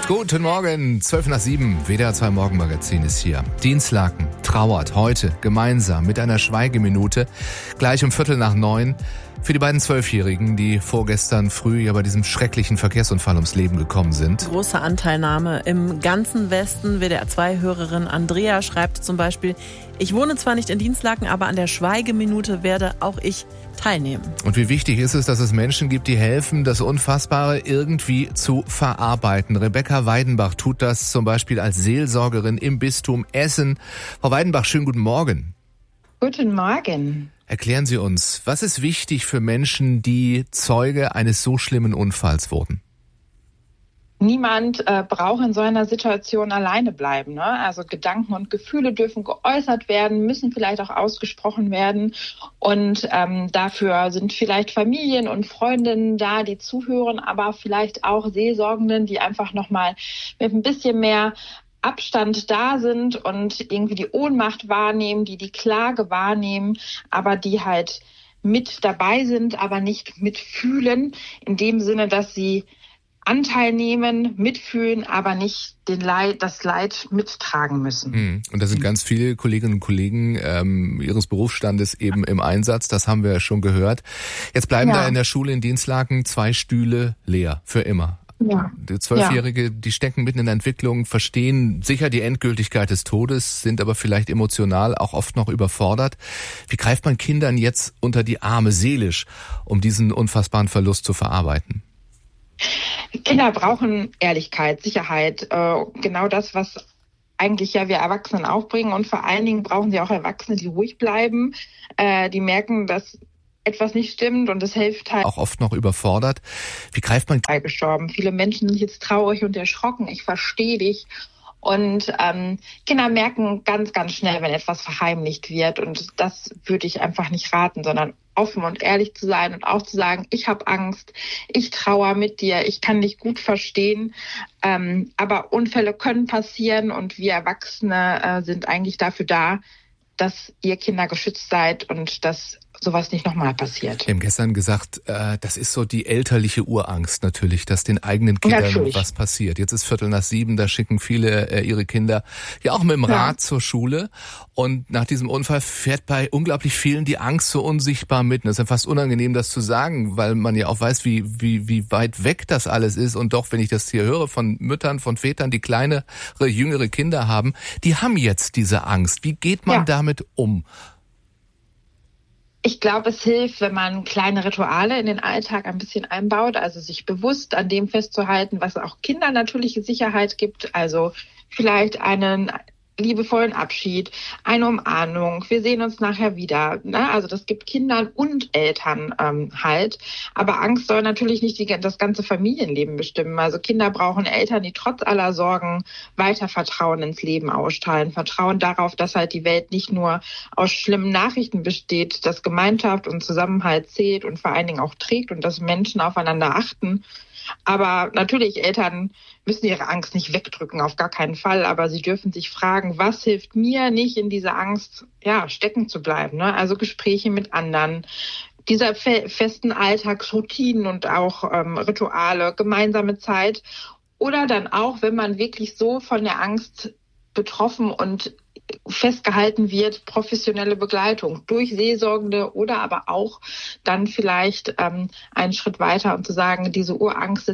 Guten Morgen, 6:12, WDR 2 Morgenmagazin ist hier. Dinslaken trauert heute gemeinsam mit einer Schweigeminute gleich um 8:45 für die beiden 12-Jährigen, die vorgestern früh ja bei diesem schrecklichen Verkehrsunfall ums Leben gekommen sind. Große Anteilnahme im ganzen Westen. WDR 2-Hörerin Andrea schreibt zum Beispiel: Ich wohne zwar nicht in Dinslaken, aber an der Schweigeminute werde auch ich teilnehmen. Und wie wichtig ist es, dass es Menschen gibt, die helfen, das Unfassbare irgendwie zu verarbeiten. Rebecca Weidenbach tut das zum Beispiel als Seelsorgerin im Bistum Essen. Frau Weidenbach, schönen guten Morgen. Guten Morgen. Erklären Sie uns, was ist wichtig für Menschen, die Zeuge eines so schlimmen Unfalls wurden? Niemand braucht in so einer Situation alleine bleiben, ne? Also Gedanken und Gefühle dürfen geäußert werden, müssen vielleicht auch ausgesprochen werden. Und dafür sind vielleicht Familien und Freundinnen da, die zuhören, aber vielleicht auch Seelsorgenden, die einfach nochmal mit ein bisschen mehr Abstand da sind und irgendwie die Ohnmacht wahrnehmen, die Klage wahrnehmen, aber die halt mit dabei sind, aber nicht mitfühlen, in dem Sinne, dass sie Anteil nehmen, mitfühlen, aber nicht das Leid mittragen müssen. Und da sind ganz viele Kolleginnen und Kollegen ihres Berufsstandes eben im Einsatz, das haben wir ja schon gehört. Jetzt bleiben da in der Schule in Dinslaken 2 Stühle leer, für immer. Ja. Die 12-Jährige, die stecken mitten in der Entwicklung, verstehen sicher die Endgültigkeit des Todes, sind aber vielleicht emotional auch oft noch überfordert. Wie greift man Kindern jetzt unter die Arme seelisch, um diesen unfassbaren Verlust zu verarbeiten? Kinder brauchen Ehrlichkeit, Sicherheit, genau das, was eigentlich ja wir Erwachsenen aufbringen. Und vor allen Dingen brauchen sie auch Erwachsene, die ruhig bleiben, die merken, dass etwas nicht stimmt, und es hilft halt. Auch oft noch überfordert. Wie greift man? Gestorben. Viele Menschen sind jetzt traurig und erschrocken. Ich verstehe dich. Und Kinder merken ganz, ganz schnell, wenn etwas verheimlicht wird. Und das würde ich einfach nicht raten, sondern offen und ehrlich zu sein und auch zu sagen, ich habe Angst, ich trauere mit dir, ich kann dich gut verstehen. Aber Unfälle können passieren, und wir Erwachsene sind eigentlich dafür da, dass ihr Kinder geschützt seid und dass sowas nicht nochmal passiert. Wir haben gestern gesagt, das ist so die elterliche Urangst natürlich, dass den eigenen Kindern was passiert. Jetzt ist 6:45, da schicken viele ihre Kinder ja auch mit dem Rad zur Schule. Und nach diesem Unfall fährt bei unglaublich vielen die Angst so unsichtbar mit. Und es ist ja fast unangenehm, das zu sagen, weil man ja auch weiß, wie weit weg das alles ist. Und doch, wenn ich das hier höre von Müttern, von Vätern, die kleinere, jüngere Kinder haben, die haben jetzt diese Angst. Wie geht man damit um? Ich glaube, es hilft, wenn man kleine Rituale in den Alltag ein bisschen einbaut, also sich bewusst an dem festzuhalten, was auch Kindern natürliche Sicherheit gibt. Also vielleicht einen liebevollen Abschied, eine Umarmung, wir sehen uns nachher wieder. Ne? Also das gibt Kindern und Eltern halt. Aber Angst soll natürlich nicht das ganze Familienleben bestimmen. Also Kinder brauchen Eltern, die trotz aller Sorgen weiter Vertrauen ins Leben ausstrahlen. Vertrauen darauf, dass halt die Welt nicht nur aus schlimmen Nachrichten besteht, dass Gemeinschaft und Zusammenhalt zählt und vor allen Dingen auch trägt und dass Menschen aufeinander achten. Aber natürlich, Eltern müssen ihre Angst nicht wegdrücken, auf gar keinen Fall. Aber sie dürfen sich fragen, was hilft mir, nicht in dieser Angst stecken zu bleiben. Ne? Also Gespräche mit anderen, dieser festen Alltagsroutinen und auch Rituale, gemeinsame Zeit. Oder dann auch, wenn man wirklich so von der Angst betroffen und festgehalten wird, professionelle Begleitung durch Seelsorgende oder aber auch dann vielleicht einen Schritt weiter und zu sagen, diese Urangst